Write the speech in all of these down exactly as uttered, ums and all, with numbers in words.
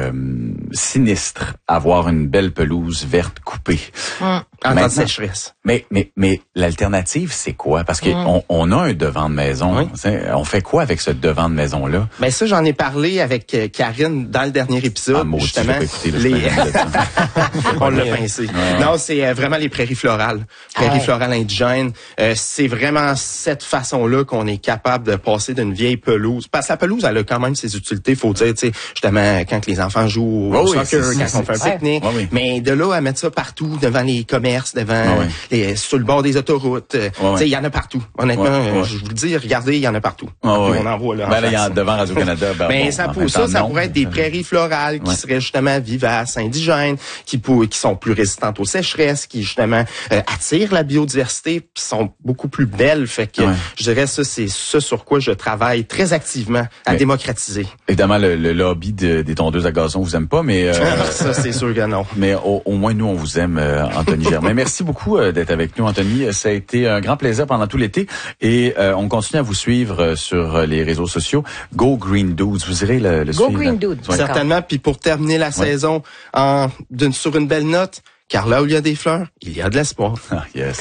euh, sinistre avoir une belle pelouse verte coupée. Mmh. En temps de sécheresse. Mais mais mais l'alternative c'est quoi? Parce que mmh. on, on a un devant de maison. Oui. On fait quoi avec ce devant de maison là? Ben ça j'en ai parlé avec euh, Karine dans le dernier épisode. Ah, maudit, justement. Écouté, là, les... on l'a pincé. Ouais, ouais. Non, c'est euh, vraiment les prairies florales, prairies ah. florales indigènes. Euh, c'est vraiment cette façon-là qu'on est capable de passer d'une vieille pelouse. Parce que la pelouse elle a quand même ses utilités. Faut dire, tu sais, justement quand les enfants jouent au oh, soccer, oui, quand on fait un pique-nique. Ouais, oui. Mais de là à mettre ça partout devant les commerces, devant ouais, oui. les, sur le bord des autoroutes, ouais, tu sais, il y en a partout. Honnêtement, ouais, ouais. je vous le dis, regardez, il y en a partout. Ouais, ouais. On en voit là. Ben là, il y a devant Radio-Canada. Ben, ben bon, ça, pour fait, ça, ça non. pourrait être des prairies florales qui ouais. seraient justement vivaces, indigènes, qui pour, qui sont plus résistantes aux sécheresses, qui justement euh, attirent la biodiversité, puis sont beaucoup plus belles. Fait que ouais. je dirais ça, c'est ce sur quoi je travaille très activement à mais, démocratiser. Évidemment, le, le lobby de, des tondeuses à gazon vous aime pas, mais euh, ça c'est sûr que non. Mais au, au moins nous on vous aime, euh, Anthony Germain. Merci beaucoup euh, d'être avec nous, Anthony. Ça a été un grand plaisir pendant tout l'été et euh, on continue à vous suivre euh, sur les réseaux sociaux. Go Green Dudes, vous irez le, le Go suivre. Green Dudes, ouais. Certainement. Puis pour terminer la ouais. saison en d'une sur une belle note. Car là où il y a des fleurs, il y a de l'espoir. Ah, yes.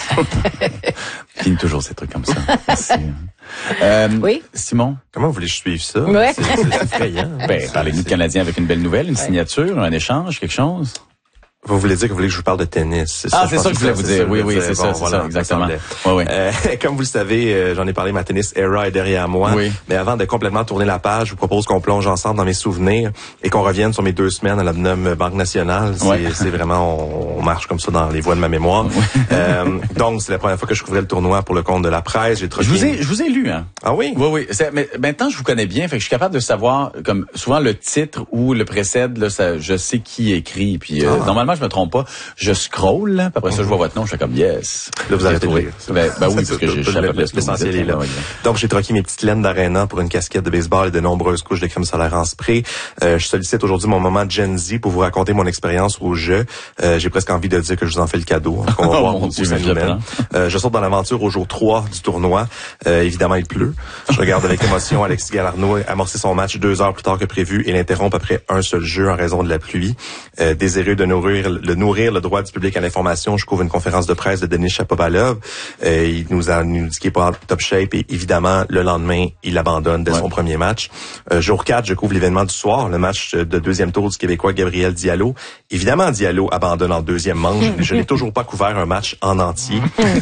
Filme toujours ces trucs comme ça. Merci. Euh, oui. Simon? Comment vous voulez que je suive ça? Ouais. C'est, c'est effrayant. Ben, parlez-nous de Canadien avec une belle nouvelle, une ouais. signature, un échange, quelque chose? Vous voulez dire que vous voulez que je vous parle de tennis, c'est ça? Ah, c'est ça que je voulais vous dire. Oui, oui, c'est ça, c'est ça, exactement. Oui, oui. Euh, comme vous le savez, euh, j'en ai parlé, ma tennis era est derrière moi. Oui. Mais avant de complètement tourner la page, je vous propose qu'on plonge ensemble dans mes souvenirs et qu'on revienne sur mes deux semaines à la Banque Nationale. C'est, oui. c'est vraiment, on, on marche comme ça dans les voies de ma mémoire. Oui. euh, donc, c'est la première fois que je couvrais le tournoi pour le compte de la presse. J'ai je vous ai, je vous ai lu, hein. Ah oui? Oui, oui. C'est, mais maintenant, je vous connais bien, fait que je suis capable de savoir, comme souvent le titre ou le précède, là, ça, je sais qui écrit. Puis euh, ah. normalement, je me trompe pas. Je scroll, là, puis après ça, je vois votre nom, je suis comme yes. Là, vous avez trouvé. Ben, ben oui, parce que j'ai l'essentiel est là. Donc, j'ai troqué mes petites laines d'Arena pour une casquette de baseball et de nombreuses couches de crème solaire en spray. Euh, je sollicite aujourd'hui mon moment Gen Z pour vous raconter mon expérience au jeu. Euh, j'ai presque envie de dire que je vous en fais le cadeau. Hein, qu'on va voir où ça nous mène. Euh, je saute dans l'aventure au jour trois du tournoi. Euh, évidemment, il pleut. Je regarde avec émotion Alexis Galarneau amorcer son match deux heures plus tard que prévu et l'interrompre après un seul jeu en raison de la pluie. Euh, désireux de nourrir, le nourrir le droit du public à l'information, je couvre une conférence de presse de Denis Shapovalov. Euh, il nous a nous dit qu'il est pas en top shape et évidemment, le lendemain, il abandonne dès ouais. son premier match. Euh, jour quatre, je couvre l'événement du soir, le match de deuxième tour du Québécois Gabriel Diallo. Évidemment, Diallo abandonne en deuxième manche. Je n'ai toujours pas couvert un match en entier.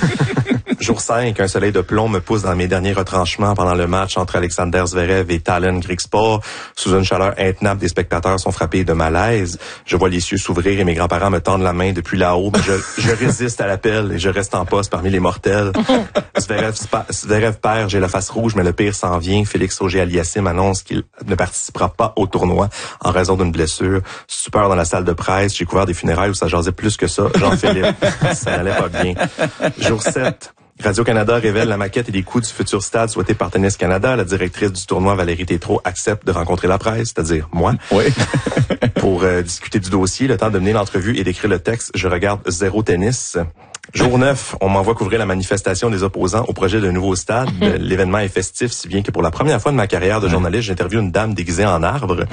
Jour cinq, un soleil de plomb me pousse dans mes derniers retranchements pendant le match entre Alexander Zverev et Talen Grigspor. Sous une chaleur intenable, des spectateurs sont frappés de malaise. Je vois les cieux s'ouvrir et mes grands-parents me tendent la main depuis là-haut. Mais je, je résiste à l'appel et je reste en poste parmi les mortels. Zverev, Zverev perd, j'ai la face rouge, mais le pire s'en vient. Félix Auger-Aliassime annonce qu'il ne participera pas au tournoi en raison d'une blessure. Stupeur dans la salle de presse. J'ai couvert des funérailles où ça jasait plus que ça. Jean-Philippe, ça n'allait pas bien. Jour sept. Radio-Canada révèle la maquette et les coûts du futur stade souhaité par Tennis Canada. La directrice du tournoi, Valérie Tétrault, accepte de rencontrer la presse, c'est-à-dire moi, oui. pour euh, discuter du dossier. Le temps de mener l'entrevue et d'écrire le texte, je regarde Zéro Tennis. Jour neuf, on m'envoie couvrir la manifestation des opposants au projet d'un nouveau stade. L'événement est festif, si bien que pour la première fois de ma carrière de journaliste, j'interviewe une dame déguisée en arbre.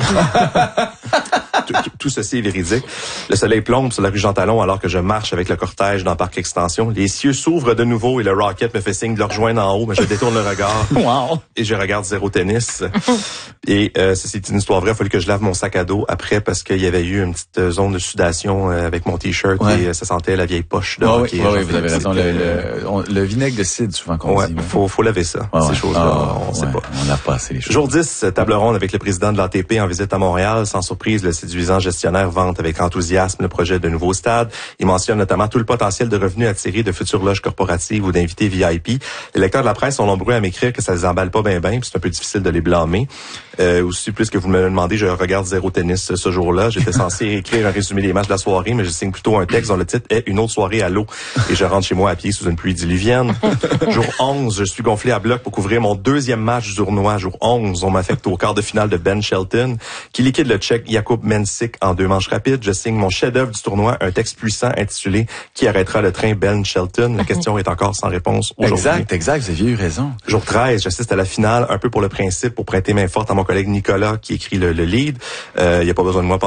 Tout, tout ceci est véridique. Le soleil plombe sur la rue Jean-Talon alors que je marche avec le cortège dans le parc Extension. Les cieux s'ouvrent de nouveau et le Rocket me fait signe de le rejoindre en haut, mais je détourne le regard. Wow. Et je regarde Zéro Tennis. Et euh, c'est une histoire vraie. Il fallait que je lave mon sac à dos après parce qu'il y avait eu une petite zone de sudation euh, avec mon t-shirt ouais. et euh, ça sentait la vieille poche. De oh, hockey, oui, oui, vous avez raison. Le, le, on, le vinaigre de cidre, souvent qu'on ouais, dit. Ouais, faut, faut laver ça. Oh, ces ouais. choses-là, oh, on ouais. sait pas. On n'a pas assez les choses. Jour dix, table ronde avec le président de l'A T P en visite à Montréal. Sans surprise, le séduisant gestionnaire vante avec enthousiasme le projet de nouveau stade. Il mentionne notamment tout le potentiel de revenus attirés de futures loges corporatives ou d'invités V I P. Les lecteurs de la presse sont nombreux à m'écrire que ça les emballe pas bien bien, puis c'est un peu difficile de les blâmer. Euh, aussi, plus que vous me le demandez, je regarde Zéro Tennis ce jour-là. J'étais censé écrire un résumé des matchs de la soirée, mais je signe plutôt un texte dont le titre est Une autre soirée à l'eau. Et je rentre chez moi à pied sous une pluie diluvienne. Jour onze, je suis gonflé à bloc pour couvrir mon deuxième match du tournoi. Jour onze, on m'affecte au quart de finale de Ben Shelton, qui liquide le Tchèque Jakub Mensik en deux manches rapides. Je signe mon chef-d'œuvre du tournoi, un texte puissant intitulé Qui arrêtera le train Ben Shelton. La question est encore sans réponse aujourd'hui. Exact, exact, vous aviez eu raison. Jour treize, j'assiste à la finale, un peu pour le principe, pour prêter main forte à mon collègue Nicolas qui écrit le, le lead. Il euh, n'y a pas besoin de moi